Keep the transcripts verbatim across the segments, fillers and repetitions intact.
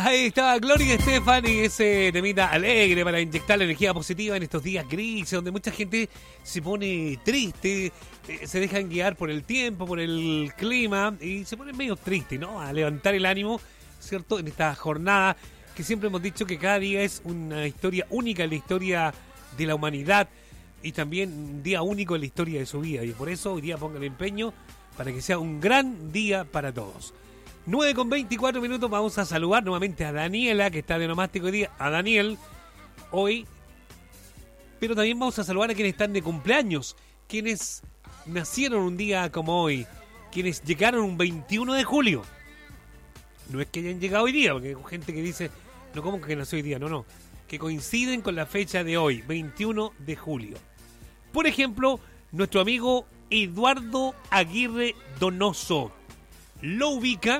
Ahí está Gloria Estefan y ese temita alegre para inyectar la energía positiva en estos días grises, donde mucha gente se pone triste, eh, se dejan guiar por el tiempo, por el clima y se pone medio triste, ¿no? A levantar el ánimo, ¿cierto? En esta jornada que siempre hemos dicho que cada día es una historia única en la historia de la humanidad y también un día único en la historia de su vida. Y por eso hoy día pongan el empeño para que sea un gran día para todos. nueve con veinticuatro minutos, vamos a saludar nuevamente a Daniela, que está de nomástico hoy día, a Daniel, hoy, pero también vamos a saludar a quienes están de cumpleaños, quienes nacieron un día como hoy, quienes llegaron un veintiuno de julio. No es que hayan llegado hoy día, porque hay gente que dice, no, ¿cómo que nació hoy día? No, no, que coinciden con la fecha de hoy, veintiuno de julio. Por ejemplo, nuestro amigo Eduardo Aguirre Donoso, lo ubica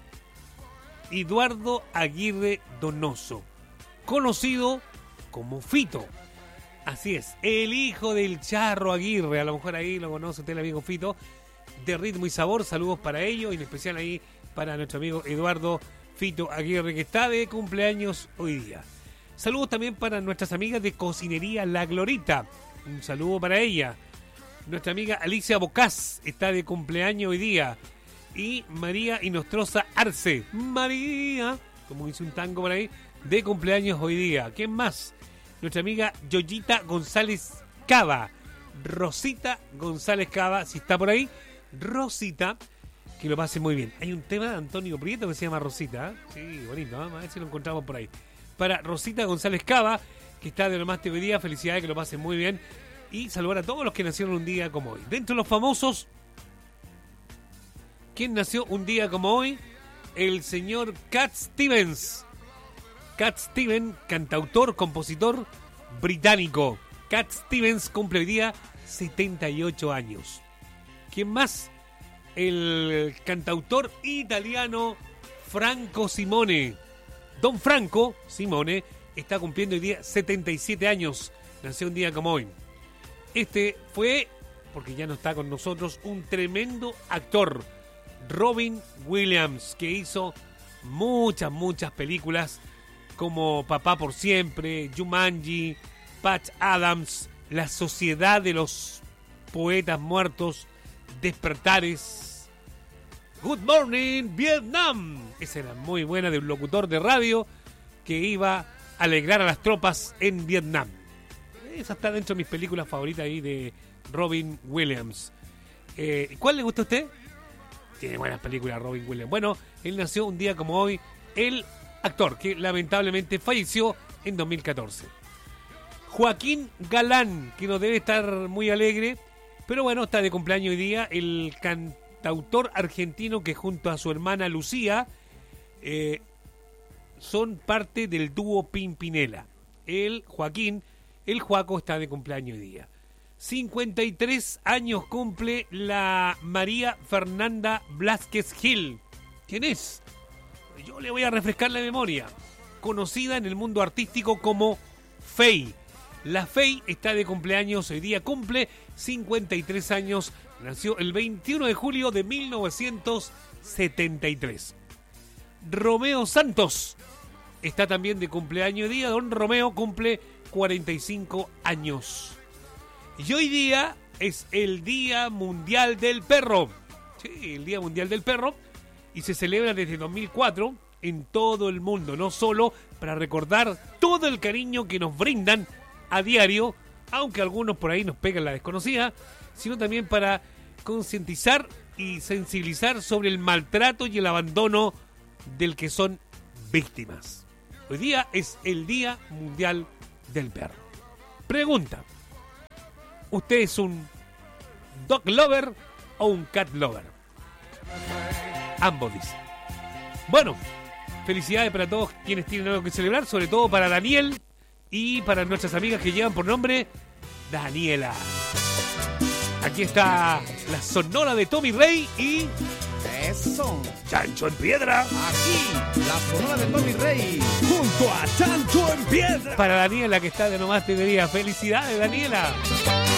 Eduardo Aguirre Donoso, conocido como Fito. Así es, el hijo del Charro Aguirre. A lo mejor ahí lo conoce usted, el amigo Fito, de Ritmo y Sabor. Saludos para ellos, y en especial ahí para nuestro amigo Eduardo Fito Aguirre, que está de cumpleaños hoy día. Saludos también para nuestras amigas de Cocinería La Glorita. Un saludo para ella. Nuestra amiga Alicia Bocás está de cumpleaños hoy día. Y María Inostroza Arce, María, como dice un tango por ahí, de cumpleaños hoy día. ¿Quién más? Nuestra amiga Yoyita González Cava, Rosita González Cava, si está por ahí, Rosita, que lo pase muy bien. Hay un tema de Antonio Prieto que se llama Rosita, ¿eh? Sí, bonito, ¿eh? A ver si lo encontramos por ahí. Para Rosita González Cava, que está de nomástico hoy día, felicidades, que lo pasen muy bien. Y saludar a todos los que nacieron un día como hoy. Dentro de los famosos, ¿quién nació un día como hoy? El señor Cat Stevens. Cat Stevens, cantautor, compositor británico. Cat Stevens cumple hoy día setenta y ocho años. ¿Quién más? El cantautor italiano Franco Simone. Don Franco Simone está cumpliendo hoy día setenta y siete años. Nació un día como hoy. Este fue, porque ya no está con nosotros, un tremendo actor. Robin Williams, que hizo muchas, muchas películas como Papá por Siempre, Jumanji, Patch Adams, La Sociedad de los Poetas Muertos, Despertares, Good Morning Vietnam. Esa era muy buena, de un locutor de radio que iba a alegrar a las tropas en Vietnam. Esa está dentro de mis películas favoritas ahí de Robin Williams. Eh, ¿Cuál le gusta a usted? Tiene buenas películas Robin Williams. Bueno, él nació un día como hoy, el actor que lamentablemente falleció en dos mil catorce. Joaquín Galán, que no debe estar muy alegre, pero bueno, está de cumpleaños hoy día, el cantautor argentino que junto a su hermana Lucía eh, son parte del dúo Pimpinela. El Joaquín, el Joaco, está de cumpleaños hoy día. cincuenta y tres años cumple la María Fernanda Blázquez Gil. ¿Quién es? Yo le voy a refrescar la memoria. Conocida en el mundo artístico como Fey. La Fey está de cumpleaños hoy día, cumple cincuenta y tres años. Nació el veintiuno de julio de mil novecientos setenta y tres. Romeo Santos está también de cumpleaños hoy día. Don Romeo cumple cuarenta y cinco años. Y hoy día es el Día Mundial del Perro. Sí, el Día Mundial del Perro. Y se celebra desde dos mil cuatro en todo el mundo. No solo para recordar todo el cariño que nos brindan a diario, aunque algunos por ahí nos pegan la desconocida, sino también para concientizar y sensibilizar sobre el maltrato y el abandono del que son víctimas. Hoy día es el Día Mundial del Perro. Pregunta: ¿usted es un dog lover o un cat lover? Ambos dicen. Bueno, felicidades para todos quienes tienen algo que celebrar, sobre todo para Daniel y para nuestras amigas que llevan por nombre Daniela. Aquí está la sonora de Tommy Rey y... Eso. Chancho en Piedra. Aquí, la sonora de Tommy Rey. Junto a Chancho en Piedra. Para Daniela, que está de nomás te diría. Felicidades, Daniela.